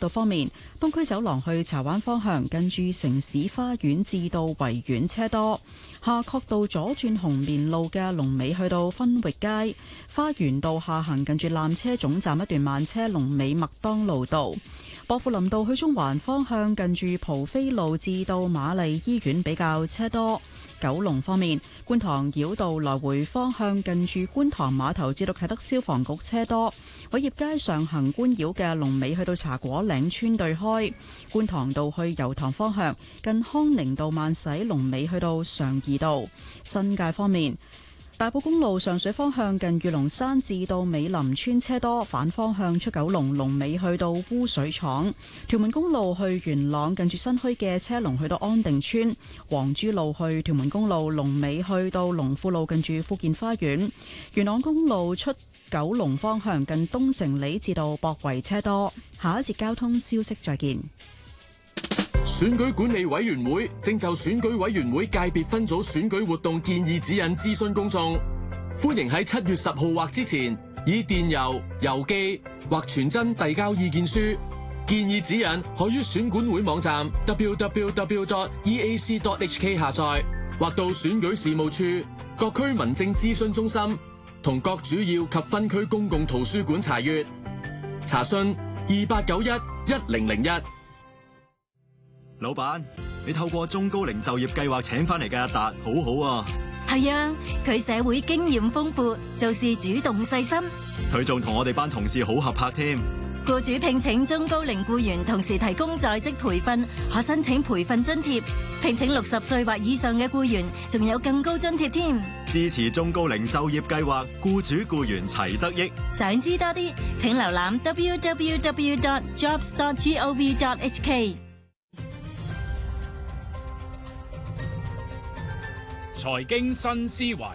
道方面，東區走廊去柴灣方向近住城市花園至到維園車多；夏慤道左轉紅棉路嘅龍尾去到分域街，花園道下行近住纜車總站一段慢車，龍尾麥當勞道。薄扶林道去中環方向近住蒲飛路至到瑪麗醫院比較車多。九龍方面，觀塘繞道來回方向近住觀塘碼頭至到啟德消防局車多。偉業街上行觀繞嘅龍尾去到茶果嶺村對開。觀塘道去油塘方向近康寧道慢駛，龍尾去到常怡道。新界方面，大埔公路上水方向近御龍山至到美林村車多，反方向出九龍龍尾去到污水廠。屯門公路去元朗近住新墟嘅車龍去到安定村。黃珠路去屯門公路龍尾去到龍富路近住富健花園。元朗公路出九龍方向近東城里至到博圍車多。下一節交通消息再見。 選舉管理委員會正就選舉委員會界別分組選舉活動建議指引諮詢公眾，歡迎喺7月10號或之前以電郵、郵寄或傳真遞交意見書。建議指引可於選管會網站 www.eac.hk 下載，或到選舉事務處、各區民政諮詢中心同各主要及分區公共圖書館查閱。查詢28911001。 老闆，你透過中高齡就業計劃請翻嚟嘅阿達，好好啊。 係啊，佢社會經驗豐富，做事主動細心。 佢仲同我哋班同事好合拍添。 僱主聘請中高齡僱員，同時提供在職培訓，可申請培訓津貼。聘請60歲或以上嘅僱員，仲有更高津貼添。 支持中高齡就業計劃，僱主僱員齊得益。 想知多啲，請瀏覽 www.jobs.gov.hk。 財經新思維，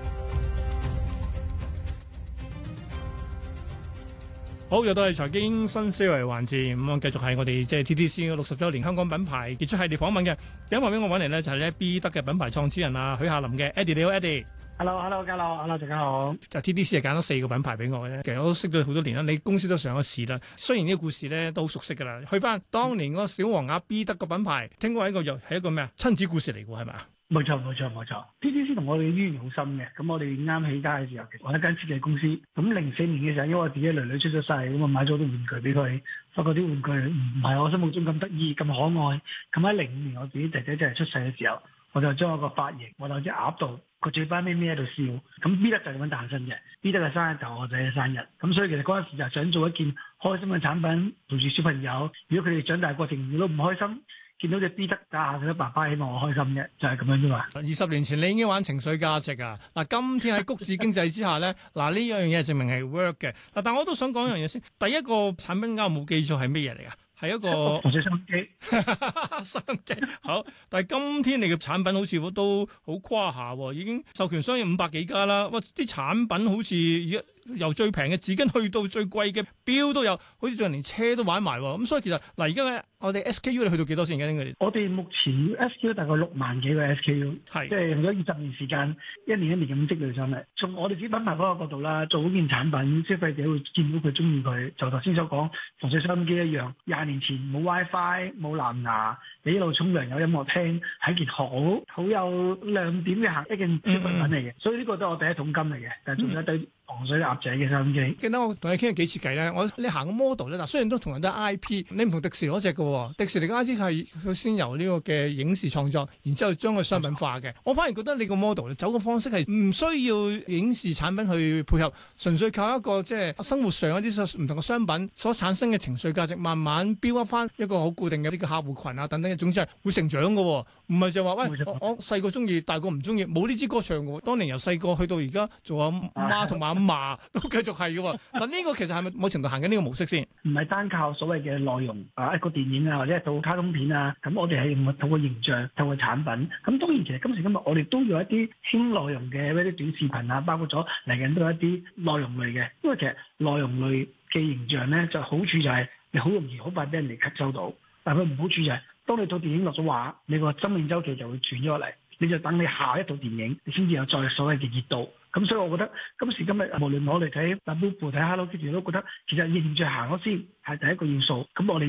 好，又到係財經新思維環節，咁繼續係我哋即係 TDC 60週年香港品牌傑出系列訪問嘅。第一位俾我揾嚟呢，就係咧 B 得嘅品牌創始人啊許夏林嘅 Eddie， 你好 Eddie。Hello， 大家好。 就 TDC 係揀咗4個品牌俾我嘅啫，其實我都識咗好多年啦。你公司都上咗市啦，雖然呢個故事咧都好熟悉噶啦。去翻當年嗰個小黃鴨 B 得個品牌，聽講係一個咩啊親子故事嚟㗎，係咪啊？ 冇錯。TDC 同我哋嘅淵源好深嘅，咁我哋啱起家嘅時候，其實我一間設計公司，咁04年嘅時候，因為我自己女女出咗世，咁我買咗好多玩具俾佢，發覺啲玩具唔係我心目中咁得意、咁可愛。咁喺05年我自己仔仔真係出世嘅時候，我就將我個髮型，我就隻鴨度個嘴巴咪喺度笑，咁 B 得就咁樣誕生嘅。B 得嘅生日就我仔嘅生日，咁所以其實嗰陣時就想做一件開心嘅產品，陪住小朋友。如果佢哋長大過程都唔開心，見到隻 B 得打下佢爸爸，希望我開心嘅，就係咁樣啫嘛。 20年前你已經玩情緒價值啊！嗱，今天喺谷子經濟之下咧，嗱呢樣嘢證明係 work 嘅。嗱，但我都想講一樣嘢先。第一個產品啱冇記錯係咩嘢嚟㗎？係一個防水收音機。 收音機好，但係今天你嘅產品好似都好誇下，已經授權商有500幾家啦。哇！啲產品好似由最平嘅紙巾去到最貴嘅錶都有，好似仲連車都玩埋喎。咁所以其實嗱，而家我哋 SKU 你去到幾多先？ 我哋目前 SKU 大概6萬幾個 SKU， 係即係用咗20年時間，一年咁積累上嚟。從我哋自己品牌嗰個角度啦，做嗰件產品，消費者會見到佢中意佢。就頭先所講，防水收音機一樣，20年前冇 WiFi、冇藍牙，你一路沖涼有音樂聽，係一件好有亮點嘅一件消費品嚟嘅。所以呢個都係我第一桶金嚟嘅，但係仲有一堆防水鴨仔嘅收音機。 記得我同你傾咗幾次偈咧，你行個 model 咧，嗱雖然都同人都係 IP，你唔同迪士尼嗰隻嘅，迪士尼嘅 IP 係佢先由呢個嘅影視創作，然之後將佢商品化嘅。我反而覺得你個 model 走個方式係唔需要影視產品去配合，純粹靠一個即係生活上一啲唔同嘅商品所產生嘅情緒價值，慢慢標一翻一個好固定嘅呢個客戶群啊等等，總之係會成長嘅，唔係就話喂我細個中意，大個唔中意，冇呢支歌唱嘅。當年由細個去到而家做阿媽同埋阿嫲都繼續係嘅。嗱呢個其實係咪某程度行緊呢個模式先？ 唔係單靠所謂嘅內容啊，一個電影啊，或者係套卡通片啊，咁我哋係用透過形象、透過產品。咁當然其實今時今日我哋都有一啲輕內容嘅一啲短視頻啊，包括咗嚟緊都有一啲內容類嘅。因為其實內容類嘅形象咧，就好處就係你好容易好快俾人哋吸收到，但係佢唔好處就係當你套電影落咗畫，你個生命週期就會轉咗落嚟，你就等你下一套電影，你先至有再所謂嘅熱度。咁所以我覺得今時今日無論我哋睇 Labubu 睇 Hello Kitty 都覺得其實形象行咗先係第一個要素。咁我哋